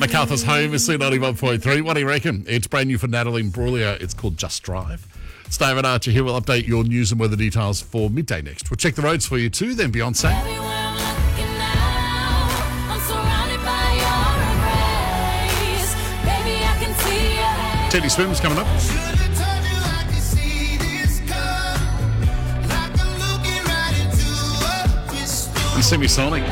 MacArthur's Home is C91.3. What do you reckon? It's brand new for Natalie Imbruglia. It's called Just Drive. It's David Archer here. We'll update your news and weather details for midday next. We'll check the roads for you too, then Beyonce. Teddy Swims coming up. And Semisonic.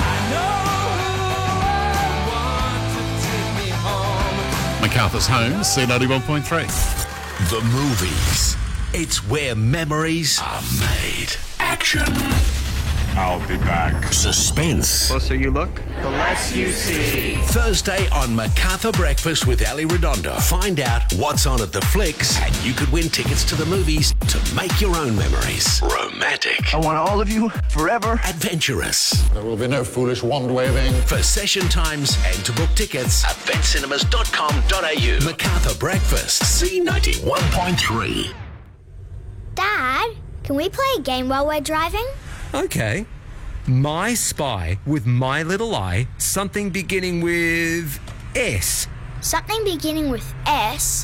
MacArthur's Home, C91.3. The movies. It's where memories are made. Action. I'll be back. Suspense. The closer you look, the less you see. Thursday on MacArthur Breakfast with Ali Redondo. Find out what's on at the flicks, and you could win tickets to the movies to make your own memories. Romantic. I want all of you forever. Adventurous. There will be no foolish wand-waving. For session times and to book tickets, eventcinemas.com.au. MacArthur Breakfast, C91.3. Dad, can we play a game while we're driving? Okay. My Spy with My Little Eye, something beginning with S. Something beginning with S?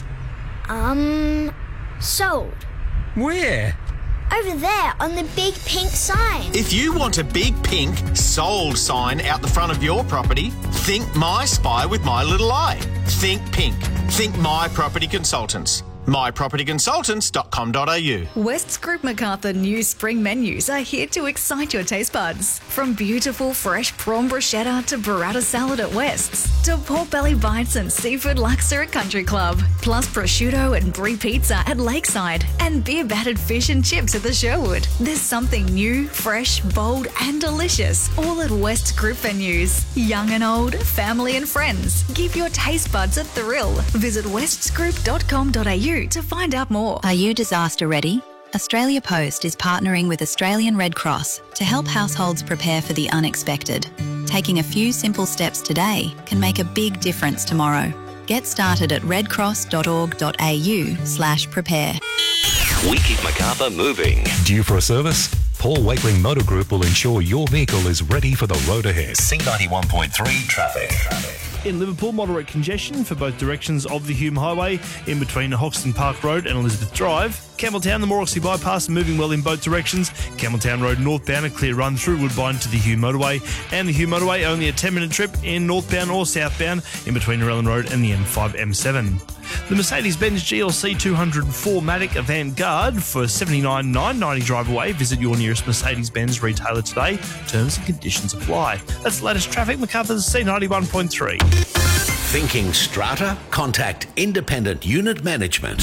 Sold. Where? Over there on the big pink sign. If you want a big pink sold sign out the front of your property, think My Spy with My Little Eye. Think pink. Think My Property Consultants. mypropertyconsultants.com.au. West's Group MacArthur new spring menus are here to excite your taste buds. From beautiful fresh prawn bruschetta to burrata salad at West's, to pork belly bites and seafood laksa at Country Club, plus prosciutto and brie pizza at Lakeside, and beer battered fish and chips at the Sherwood. There's something new, fresh, bold and delicious, all at West's Group venues. Young and old, family and friends, give your taste buds a thrill. Visit westsgroup.com.au to find out more. Are you disaster ready? Australia Post is partnering with Australian Red Cross to help households prepare for the unexpected. Taking a few simple steps today can make a big difference tomorrow. Get started at redcross.org.au/prepare. We keep MacArthur moving. Due for a service? Paul Wakeling Motor Group will ensure your vehicle is ready for the road ahead. C91.3 traffic. In Liverpool, moderate congestion for both directions of the Hume Highway in between Hoxton Park Road and Elizabeth Drive. Campbelltown, the Morrissey Bypass, moving well in both directions. Campbelltown Road northbound, a clear run through Woodbine to the Hume Motorway. And the Hume Motorway, only a 10-minute trip in northbound or southbound in between Narellan Road and the M5 M7. The Mercedes-Benz GLC 204 Matic Avantgarde for $79,990 drive away. Visit your nearest Mercedes-Benz retailer today. Terms and conditions apply. That's the latest traffic. MacArthur's C91.3. Thinking strata? Contact Independent Unit Management.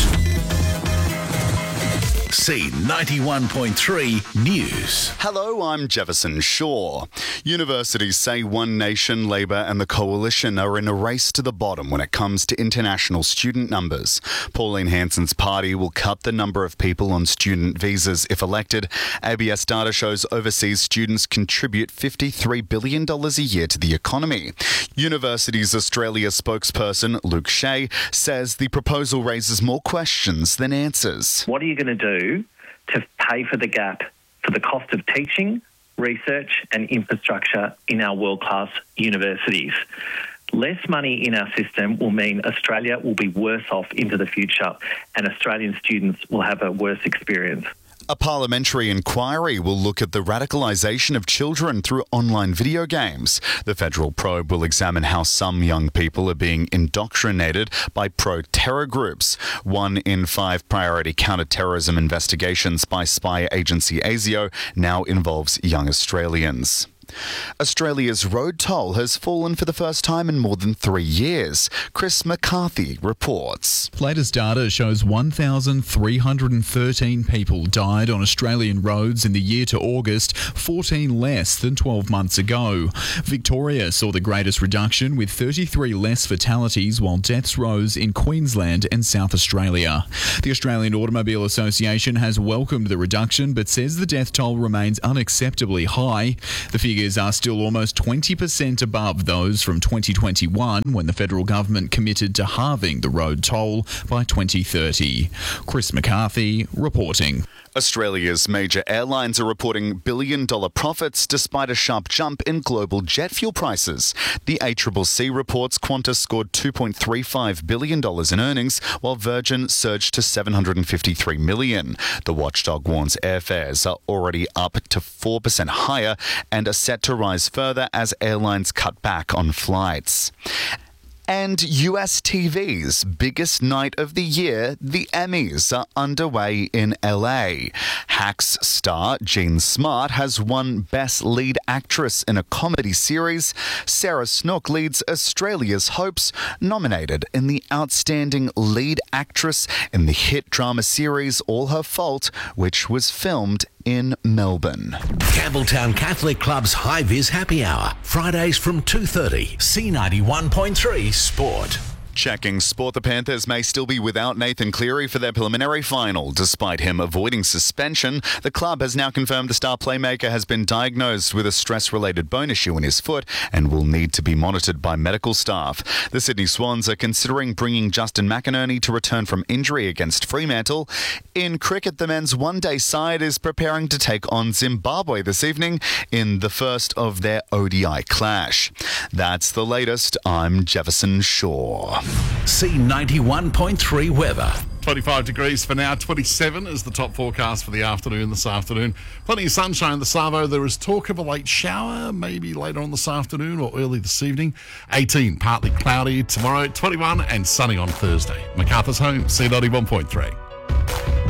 C91.3 News. Hello, I'm Jefferson Shaw. Universities say One Nation, Labour and the Coalition are in a race to the bottom when it comes to international student numbers. Pauline Hanson's party will cut the number of people on student visas if elected. ABS data shows overseas students contribute $53 billion a year to the economy. Universities Australia spokesperson Luke Shea says the proposal raises more questions than answers. What are you going to do to pay for the gap for the cost of teaching, research and infrastructure in our world-class universities? Less money in our system will mean Australia will be worse off into the future and Australian students will have a worse experience. A parliamentary inquiry will look at the radicalisation of children through online video games. The federal probe will examine how some young people are being indoctrinated by pro-terror groups. 1 in 5 priority counter-terrorism investigations by spy agency ASIO now involves young Australians. Australia's road toll has fallen for the first time in more than 3 years. Chris McCarthy reports. Latest data shows 1,313 people died on Australian roads in the year to August, 14 less than 12 months ago. Victoria saw the greatest reduction with 33 less fatalities, while deaths rose in Queensland and South Australia. The Australian Automobile Association has welcomed the reduction but says the death toll remains unacceptably high. The figures are still almost 20% above those from 2021, when the federal government committed to halving the road toll by 2030. Chris McCarthy reporting. Australia's major airlines are reporting billion-dollar profits despite a sharp jump in global jet fuel prices. The ACCC reports Qantas scored $2.35 billion in earnings, while Virgin surged to $753 million. The watchdog warns airfares are already up to 4% higher and are set to rise further as airlines cut back on flights. And US TV's biggest night of the year, the Emmys, are underway in LA. Hacks star Jean Smart has won Best Lead Actress in a Comedy Series. Sarah Snook leads Australia's Hopes, nominated in the Outstanding Lead Actress in the hit drama series All Her Fault, which was filmed in Melbourne. Campbelltown Catholic Club's High Vis Happy Hour, Fridays from 2:30. C91.3 Sport. Checking sport, the Panthers may still be without Nathan Cleary for their preliminary final. Despite him avoiding suspension, the club has now confirmed the star playmaker has been diagnosed with a stress-related bone issue in his foot and will need to be monitored by medical staff. The Sydney Swans are considering bringing Justin McInerney to return from injury against Fremantle. In cricket, the men's one-day side is preparing to take on Zimbabwe this evening in the first of their ODI clash. That's the latest. I'm Jefferson Shaw. C91.3 weather. 25 degrees for now, 27 is the top forecast for the afternoon this afternoon. Plenty of sunshine. The Savo, there is talk of a late shower, maybe later on this afternoon or early this evening. 18, partly cloudy tomorrow, 21 and sunny on Thursday. MacArthur's Home, C91.3.